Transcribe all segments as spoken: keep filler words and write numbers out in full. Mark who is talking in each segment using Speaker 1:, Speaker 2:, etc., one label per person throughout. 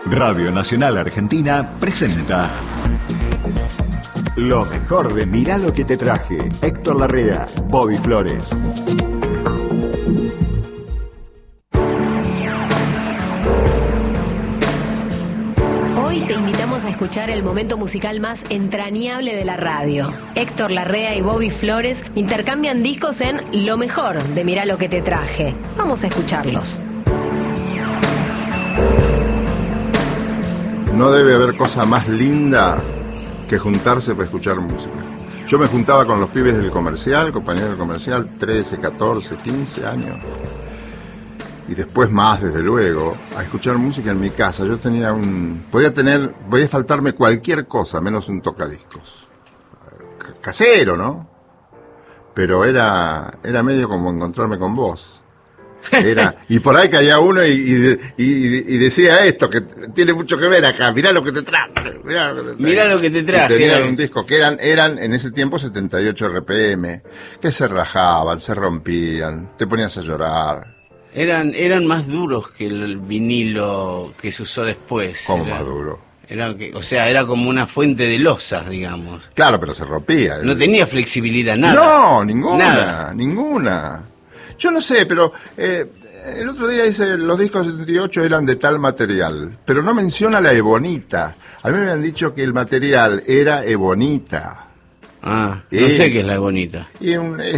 Speaker 1: Radio Nacional Argentina presenta lo mejor de Mirá lo que te traje. Héctor Larrea, Bobby Flores.
Speaker 2: Hoy te invitamos a escuchar el momento musical más entrañable de la radio. Héctor Larrea y Bobby Flores intercambian discos en Lo mejor de Mirá lo que te traje. Vamos a escucharlos.
Speaker 3: No debe haber cosa más linda que juntarse para escuchar música. Yo me juntaba con los pibes del comercial, compañeros del comercial, trece, catorce, quince años. Y después más, desde luego, a escuchar música en mi casa. Yo tenía un... Podía tener... Podía faltarme cualquier cosa, menos un tocadiscos. C- casero, ¿no? Pero era, era medio como encontrarme con vos. Era, y por ahí caía uno y, y, y, y decía esto, que tiene mucho que ver acá, mirá lo que te traje, mirá lo que te traje.
Speaker 4: Mirá lo que te traje.
Speaker 3: Y tenían un disco que eran, eran en ese tiempo setenta y ocho R P M, que se rajaban, se rompían, te ponías a llorar.
Speaker 4: Eran, eran más duros que el vinilo que se usó después.
Speaker 3: ¿Cómo
Speaker 4: Era,
Speaker 3: más duro?
Speaker 4: Era que, o sea, era como una fuente de losas, digamos.
Speaker 3: Claro, pero se rompía.
Speaker 4: No tenía flexibilidad, nada.
Speaker 3: No, ninguna,
Speaker 4: Nada.
Speaker 3: ninguna. Yo no sé, pero eh, el otro día dice los discos setenta y ocho eran de tal material, pero no menciona la ebonita. A mí me han dicho que el material era ebonita.
Speaker 4: Ah, no
Speaker 3: Y-
Speaker 4: sé qué es la bonita.
Speaker 3: Y un, eh,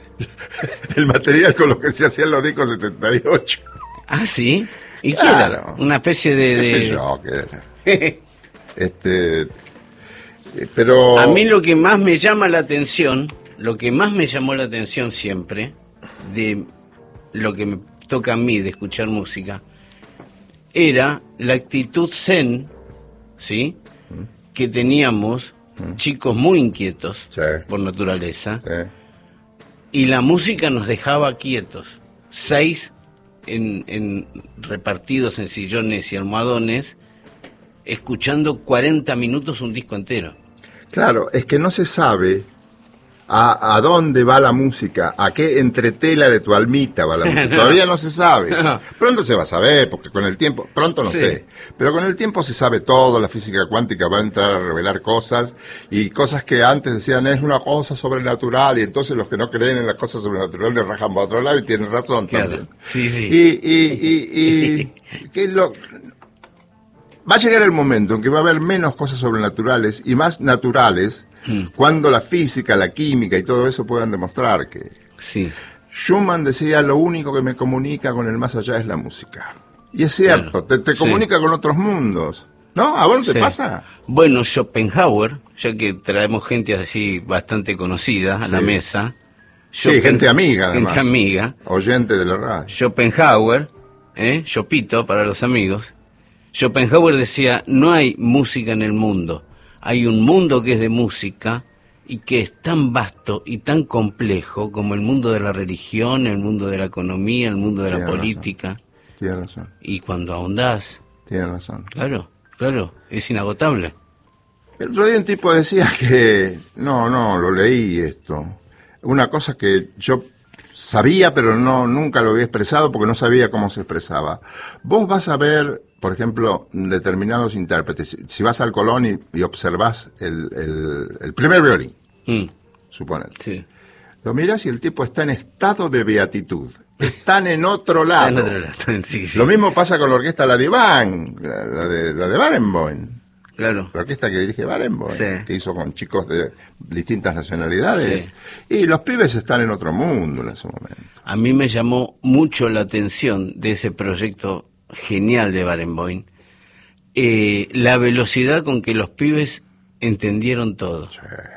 Speaker 3: el material con lo que se hacían los discos setenta y ocho.
Speaker 4: Ah, ¿sí? ¿Y qué
Speaker 3: Claro.
Speaker 4: era? Una especie de...
Speaker 3: ¿Qué sé
Speaker 4: de...
Speaker 3: yo qué era? Este, eh, pero...
Speaker 4: A mí lo que más me llama la atención, lo que más me llamó la atención siempre, de lo que me toca a mí de escuchar música, era la actitud zen, ¿sí? Que teníamos, chicos muy inquietos,
Speaker 3: Sí.
Speaker 4: por naturaleza,
Speaker 3: eh,
Speaker 4: y la música nos dejaba quietos. Seis en, en repartidos en sillones y almohadones, escuchando cuarenta minutos un disco entero.
Speaker 3: Claro, es que no se sabe a, a dónde va la música, a qué entretela de tu almita va la música.
Speaker 4: No.
Speaker 3: Todavía no se sabe.
Speaker 4: No.
Speaker 3: Pronto se va a saber, porque con el tiempo, pronto no
Speaker 4: Sí.
Speaker 3: sé, pero con el tiempo se sabe todo, la física cuántica va a entrar a revelar cosas, y cosas que antes decían es una cosa sobrenatural, y entonces los que no creen en las cosas sobrenaturales le rajan para otro lado y tienen razón
Speaker 4: Claro.
Speaker 3: también.
Speaker 4: Sí, sí.
Speaker 3: Y, y, y, y que lo, va a llegar el momento en que va a haber menos cosas sobrenaturales y más naturales,
Speaker 4: Mm.
Speaker 3: cuando la física, la química y todo eso puedan demostrar que...
Speaker 4: Sí.
Speaker 3: Schumann decía, lo único que me comunica con el más allá es la música. Y es cierto,
Speaker 4: Claro.
Speaker 3: te, te
Speaker 4: Sí.
Speaker 3: comunica con otros mundos. ¿No? ¿A vos no te
Speaker 4: Sí.
Speaker 3: pasa?
Speaker 4: Bueno, Schopenhauer, ya que traemos gente así bastante conocida a la
Speaker 3: Sí.
Speaker 4: mesa.
Speaker 3: Sí,
Speaker 4: Schopen-
Speaker 3: gente amiga, además.
Speaker 4: Gente amiga.
Speaker 3: Oyente de la radio.
Speaker 4: Schopenhauer, ¿eh? Chopito para los amigos. Schopenhauer decía, no hay música en el mundo. Hay un mundo que es de música y que es tan vasto y tan complejo como el mundo de la religión, el mundo de la economía, el mundo de la
Speaker 3: Tiene razón.
Speaker 4: política.
Speaker 3: Tienes razón,
Speaker 4: Y cuando ahondás,
Speaker 3: tienes razón.
Speaker 4: claro, claro, es inagotable.
Speaker 3: El otro día un tipo decía que... No, no, lo leí esto. Una cosa que yo sabía, pero no nunca lo había expresado porque no sabía cómo se expresaba. Vos vas a ver, por ejemplo, determinados intérpretes. Si- Si vas al Colón y, y observás el, el, el primer violín,
Speaker 4: Mm,
Speaker 3: suponete.
Speaker 4: sí.
Speaker 3: Lo mirás y el tipo está en estado de beatitud. Están en otro lado.
Speaker 4: En otro lado, sí, sí.
Speaker 3: Lo mismo pasa con la orquesta La Diván, la, la de, la de Barenboim.
Speaker 4: Claro.
Speaker 3: La orquesta que dirige Barenboim,
Speaker 4: Sí.
Speaker 3: que hizo con chicos de distintas nacionalidades.
Speaker 4: Sí.
Speaker 3: Y los pibes están en otro mundo en ese momento.
Speaker 4: A mí me llamó mucho la atención de ese proyecto genial de Barenboim, eh, la velocidad con que los pibes entendieron todo.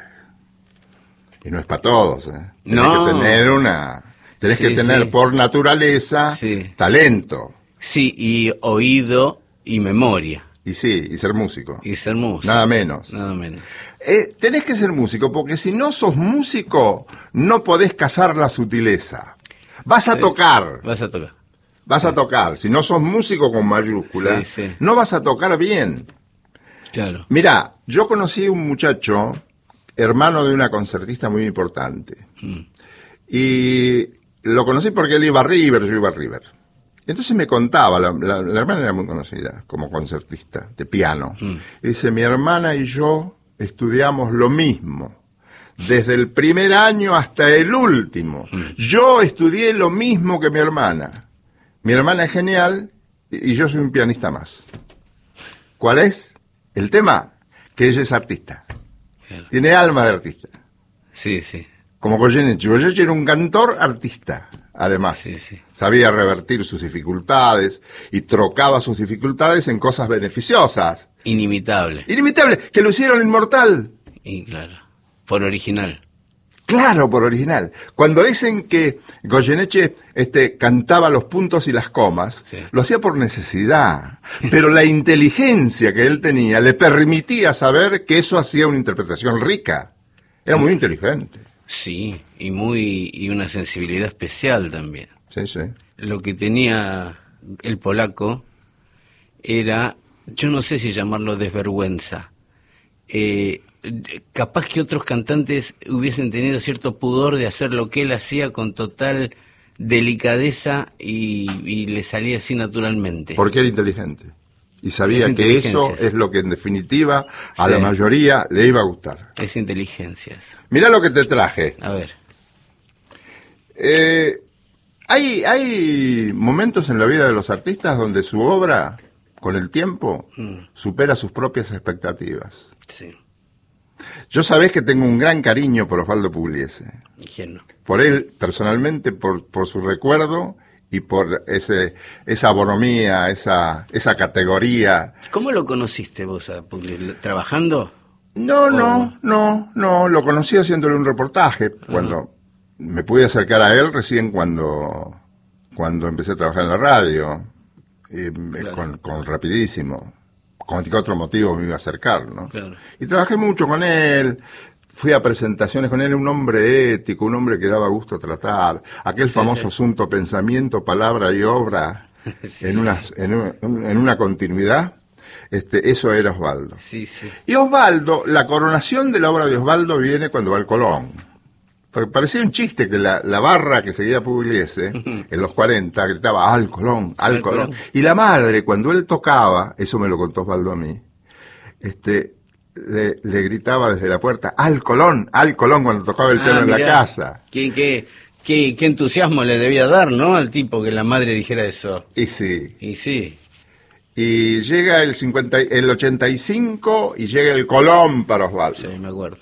Speaker 3: Y no es para todos, ¿eh? Tenés
Speaker 4: No.
Speaker 3: que tener una... Tenés
Speaker 4: Sí,
Speaker 3: que tener
Speaker 4: sí.
Speaker 3: por naturaleza
Speaker 4: Sí.
Speaker 3: talento.
Speaker 4: Sí, y oído y memoria,
Speaker 3: Y sí, y ser músico.
Speaker 4: y ser músico.
Speaker 3: Nada menos.
Speaker 4: Nada menos.
Speaker 3: Eh, tenés que ser músico, porque si no sos músico, no podés cazar la sutileza. Vas a
Speaker 4: Sí.
Speaker 3: tocar,
Speaker 4: Vas a tocar.
Speaker 3: vas a tocar. Si no sos músico con mayúscula,
Speaker 4: Sí, sí.
Speaker 3: no vas a tocar bien.
Speaker 4: Claro.
Speaker 3: Mirá, yo conocí a un muchacho, hermano de una concertista muy importante.
Speaker 4: Mm.
Speaker 3: Y lo conocí porque él iba a River, yo iba a River. Entonces me contaba, la, la, la hermana era muy conocida como concertista de piano. Mm. Dice, mi hermana y yo estudiamos lo mismo, desde el primer año hasta el último. Mm. Yo estudié lo mismo que mi hermana. Mi hermana es genial y yo soy un pianista más. ¿Cuál es el tema? Que ella es artista. Claro. Tiene alma de artista.
Speaker 4: Sí, sí.
Speaker 3: Como Goyeneche. Goyeneche era un cantor artista, además.
Speaker 4: Sí, sí.
Speaker 3: Sabía revertir sus dificultades y trocaba sus dificultades en cosas beneficiosas.
Speaker 4: Inimitable.
Speaker 3: Inimitable, que lo hicieron inmortal.
Speaker 4: Y claro, por original.
Speaker 3: Claro, por original. Cuando dicen que Goyeneche este, cantaba los puntos y las comas, sí. Lo hacía por necesidad. Pero la inteligencia que él tenía le permitía saber que eso hacía una interpretación rica. Era muy inteligente.
Speaker 4: Sí, y muy y una sensibilidad especial también.
Speaker 3: Sí, sí.
Speaker 4: Lo que tenía el polaco era, yo no sé si llamarlo desvergüenza. Eh, capaz que otros cantantes hubiesen tenido cierto pudor de hacer lo que él hacía con total delicadeza y, y le salía así naturalmente.
Speaker 3: Porque era inteligente. Y sabía que eso es lo que en definitiva a sí. La mayoría le iba a gustar.
Speaker 4: Es inteligencias.
Speaker 3: Mirá lo que te traje.
Speaker 4: A ver.
Speaker 3: Eh, hay, hay momentos en la vida de los artistas donde su obra, con el tiempo, mm. supera sus propias expectativas.
Speaker 4: Sí.
Speaker 3: Yo sabés que tengo un gran cariño por Osvaldo Pugliese.
Speaker 4: ¿Quién no?
Speaker 3: Por él, personalmente, por, por su recuerdo y por ese esa bonomía, esa esa categoría.
Speaker 4: ¿Cómo lo conociste vos a Pugliese? ¿Trabajando?
Speaker 3: No, ¿O? no, no, no. Lo conocí haciéndole un reportaje. Cuando uh-huh. me pude acercar a él recién cuando, cuando empecé a trabajar en la radio. Eh, claro. con, con Rapidísimo. Con qué otro motivo me iba a acercar, ¿no?
Speaker 4: Claro.
Speaker 3: Y trabajé mucho con él, fui a presentaciones con él, un hombre ético, un hombre que daba gusto tratar, aquel famoso sí, sí. asunto pensamiento, palabra y obra sí, en una, sí. en, un, en una continuidad, este, eso era Osvaldo.
Speaker 4: Sí, sí.
Speaker 3: Y Osvaldo, la coronación de la obra de Osvaldo viene cuando va al Colón. Porque parecía un chiste que la, la barra que seguía Pugliese en los cuarenta gritaba al Colón, al, al Colón. Colón. Y la madre, cuando él tocaba, eso me lo contó Osvaldo a mí, este, le, le gritaba desde la puerta, al Colón, al Colón, cuando tocaba el piano ah, en la casa.
Speaker 4: ¿Qué, qué, qué, qué entusiasmo le debía dar, ¿no? Al tipo que la madre dijera eso.
Speaker 3: Y sí.
Speaker 4: Y sí.
Speaker 3: Y llega el, cincuenta, el ochenta y cinco y llega el Colón para Osvaldo.
Speaker 4: Sí, me acuerdo.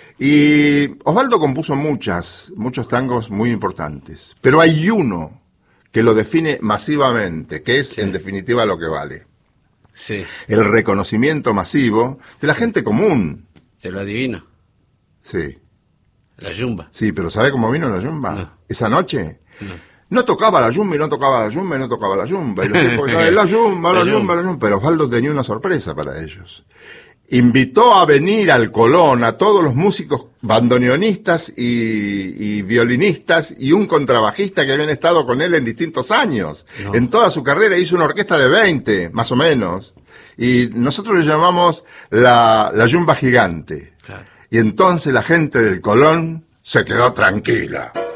Speaker 3: Y Osvaldo compuso muchas, muchos tangos muy importantes, pero hay uno que lo define masivamente, que es sí. en definitiva lo que vale.
Speaker 4: Sí.
Speaker 3: El reconocimiento masivo de la gente común.
Speaker 4: ¿Te lo adivino?
Speaker 3: Sí.
Speaker 4: La yumba.
Speaker 3: Sí, pero ¿sabe cómo vino la yumba?
Speaker 4: No.
Speaker 3: Esa noche.
Speaker 4: No.
Speaker 3: No tocaba la yumba y no tocaba la yumba y no tocaba la yumba. Y los tipos, la yumba, la yumba, la yumba. Pero Osvaldo tenía una sorpresa para ellos. Invitó a venir al Colón a todos los músicos bandoneonistas y, y violinistas y un contrabajista que habían estado con él en distintos años. No. En toda su carrera hizo una orquesta de veinte, más o menos. Y nosotros le llamamos la, la yumba gigante.
Speaker 4: Claro.
Speaker 3: Y entonces la gente del Colón se quedó tranquila.